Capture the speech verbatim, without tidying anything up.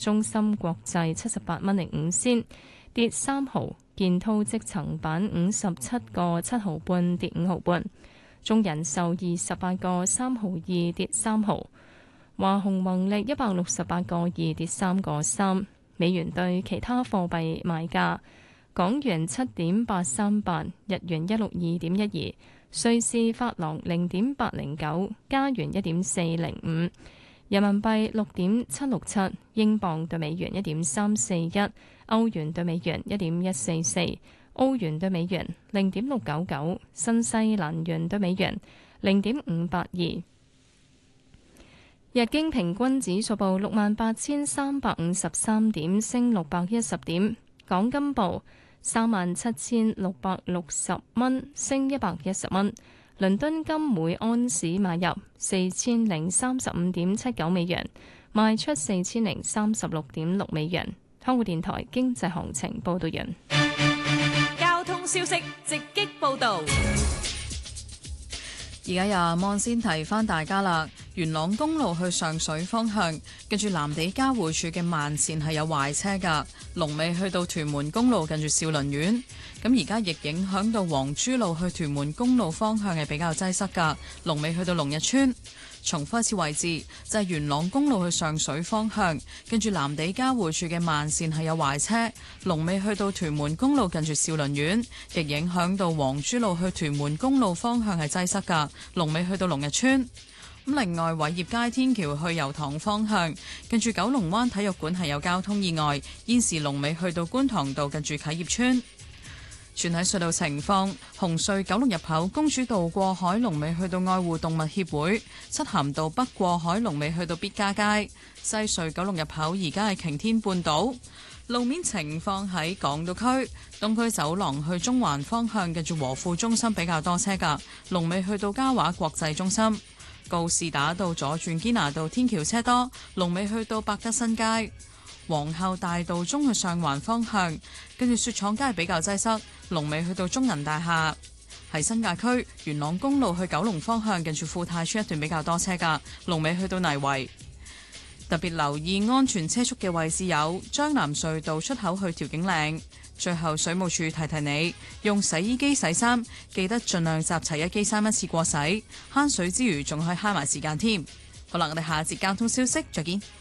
中芯國際七十八蚊零五仙，跌三毫。建滔積層板五十七個七毫半，跌五毫半。中人壽二十八個三毫二，跌三毫。華虹宏力一百六十八個二，跌三個三。美元對其他貨幣賣價：港元七點八三八，日元一六二點一二，瑞士法郎零點八零九，加元一點四零五，人民幣六點七六七，英鎊對美元一點三四一，歐元對美元一點一四四，澳元對美元零點六九九，新西蘭元對美元零點五八二。日經平均指數報六萬八千三百五十三點，升六百一十點。港金報三萬七千六百六十蚊，升一百一十蚊。倫敦金每安士買入四千零三十五點七九美元，賣出四千零三十六點六美元。香港電台經濟行情報道完。 交通消息直擊報道。 而家有望先提翻大家啦，元朗公路去上水方向，跟住藍地交匯處嘅慢線係有壞車噶，龍尾去到屯門公路近住兆麟苑。咁而家亦影響到黃珠路去屯門公路方向係比較擠塞噶，龍尾去到龍日村。重複一次位置就係元朗公路去上水方向，跟住藍地交匯處嘅慢線係有壞車，龍尾去到屯門公路近住兆麟苑，亦影響到黃珠路去屯門公路方向係擠塞噶，龍尾去到龍日村。咁另外偉業街天橋去油塘方向，跟住九龍灣體育館係有交通意外，現時龍尾去到觀塘道近住啟業村。全體隧道情況：紅隧九龍入口公主道過海龍尾去到愛護動物協會，漆咸道北過海龍尾去到必嘉街。西隧九龍入口而家係擎天半島。路面情況喺港島區東區走廊去中環方向，近住和富中心比較多車㗎，龍尾去到嘉華國際中心。告士打道左轉堅拿道天橋車多，龍尾去到百德新街。皇后大道中去上環方向，跟住雪廠街比較擠塞，龍尾去到中銀大廈。喺新界區元朗公路去九龍方向，近住富泰村一段比較多車㗎，龍尾去到泥圍。特別留意安全車速嘅位置有將南隧道出口去調景嶺。最後水務署提提你，用洗衣機洗衫記得盡量集齊一機衫一次過洗，慳水之餘仲可以慳埋時間添。好啦，我哋下一節交通消息再見。